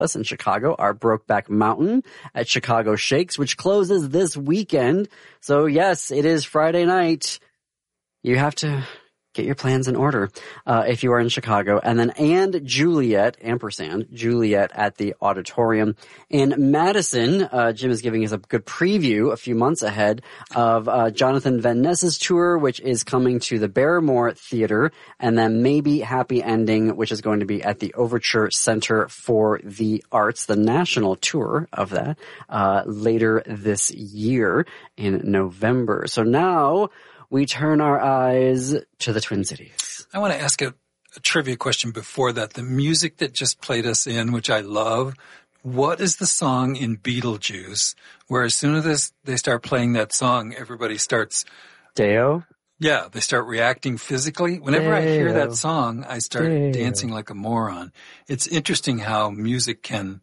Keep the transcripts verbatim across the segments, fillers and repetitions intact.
us in Chicago are Brokeback Mountain at Chicago Shakes, which closes this weekend. So yes, it is Friday night. You have to get your plans in order uh, if you are in Chicago. And then And Juliet, ampersand, Juliet at the Auditorium. In Madison, uh, Jim is giving us a good preview a few months ahead of uh, Jonathan Van Ness's tour, which is coming to the Barrymore Theater, and then maybe Happy Ending, which is going to be at the Overture Center for the Arts, the national tour of that, uh, later this year in November. So now we turn our eyes to the Twin Cities. I want to ask a, a trivia question before that. The music that just played us in, which I love, what is the song in Beetlejuice where as soon as this, they start playing that song, everybody starts... Deo? Yeah, they start reacting physically. Whenever Deo. I hear that song, I start Deo. dancing like a moron. It's interesting how music can,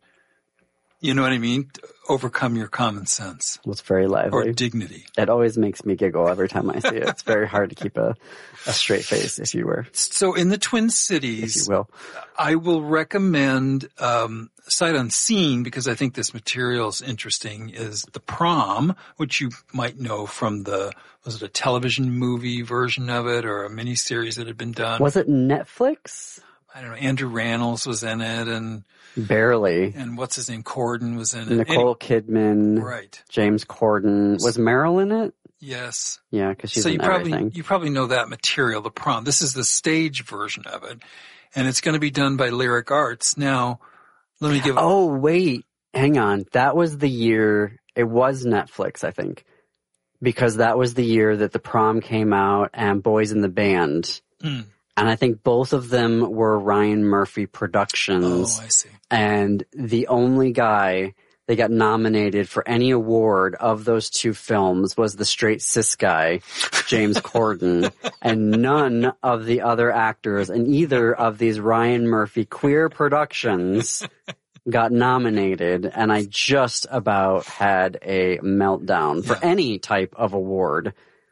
you know what I mean, overcome your common sense. Well, it's very lively. Or dignity. It always makes me giggle every time I see it. It's very hard to keep a, a straight face, if you were. So in the Twin Cities, if you will. I will recommend um, sight unseen, because I think this material is interesting, is The Prom, which you might know from the, was it a television movie version of it or a miniseries that had been done? Was it Netflix? I don't know. Andrew Rannells was in it, and barely. And what's his name? Corden was in it. Nicole Any- Kidman. Right. James Corden. Was Meryl in it? Yes. Yeah, because she's so in you everything. probably you probably know that material, The Prom. This is the stage version of it, and it's going to be done by Lyric Arts. Now, let me give. Oh wait, hang on. That was the year. It was Netflix, I think, because that was the year that The Prom came out and Boys in the Band. Mm. And I think both of them were Ryan Murphy Productions. Oh, I see. And the only guy that got nominated for any award of those two films was the straight cis guy, James Corden. And none of the other actors in either of these Ryan Murphy queer productions got nominated. And I just about had a meltdown for Yeah. any type of award.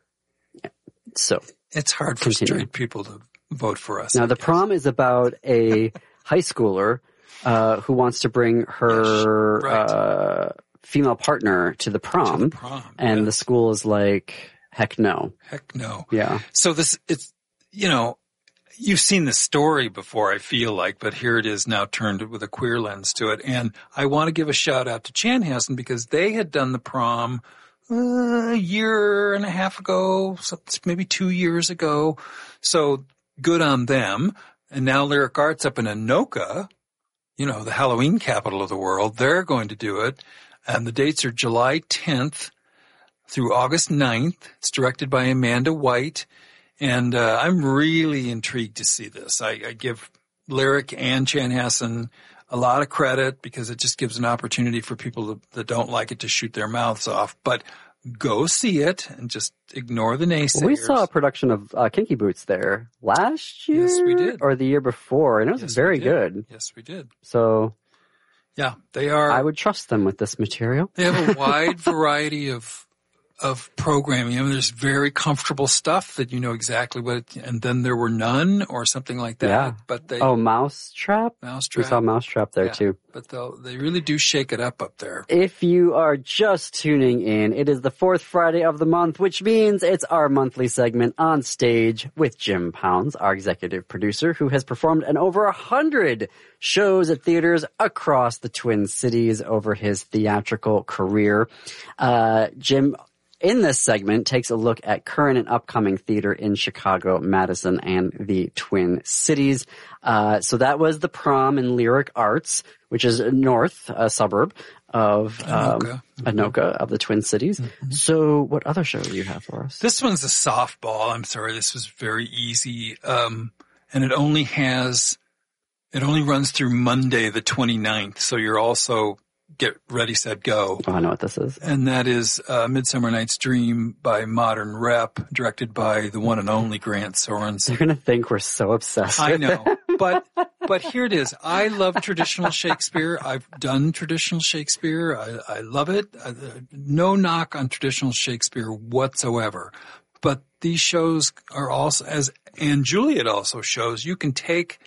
So It's hard for continue. straight people to vote for us. Now, I The guess. Prom is about a high schooler uh, who wants to bring her Yes, right. uh, female partner to the prom, To the prom, and yeah. the school is like, heck no. Heck no. Yeah. So this, it's, you know, you've seen the story before, I feel like, but here it is now turned with a queer lens to it. And I want to give a shout out to Chanhassen because they had done The Prom uh, a year and a half ago, so maybe two years ago. So good on them. And now Lyric Arts up in Anoka, you know, the Halloween capital of the world, they're going to do it. And the dates are July tenth through August ninth. It's directed by Amanda White. And uh, I'm really intrigued to see this. I, I give Lyric and Chanhassen a lot of credit because it just gives an opportunity for people to, that don't like it to shoot their mouths off. But go see it and just ignore the naysayers. Well, we saw a production of uh, Kinky Boots there last year. Yes, we did. Or the year before, and it was Yes, very we did. good. Yes, we did. So Yeah, they are. I would trust them with this material. They have a wide variety of of programming. I mean, there's very comfortable stuff that you know exactly what, it, and then there were none or something like that. Yeah. But they Oh, Mousetrap? Mousetrap. We saw Mousetrap there Yeah, too. But they'll, they really do shake it up up there. If you are just tuning in, it is the fourth Friday of the month, which means it's our monthly segment On Stage with Jim Pounds, our executive producer, who has performed in over a hundred shows at theaters across the Twin Cities over his theatrical career. Uh, Jim, in this segment, takes a look at current and upcoming theater in Chicago, Madison, and the Twin Cities. Uh, so that was The Prom in Lyric Arts, which is a north a suburb of um, Anoka. Anoka of the Twin Cities. Mm-hmm. So what other show do you have for us? This one's a softball. I'm sorry. This was very easy. Um, and it only has, it only runs through Monday the twenty-ninth. So you're also get ready, set, go. Oh, I know what this is. And that is uh, Midsummer Night's Dream by Modern Rep, directed by the one and only Grant Sorensen. They're going to think we're so obsessed I with know. But but here it is. I love traditional Shakespeare. I've done traditional Shakespeare. I, I love it. I, no knock on traditional Shakespeare whatsoever. But these shows are also, as Anne Juliet also shows, you can take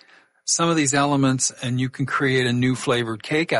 some of these elements and you can create a new flavored cake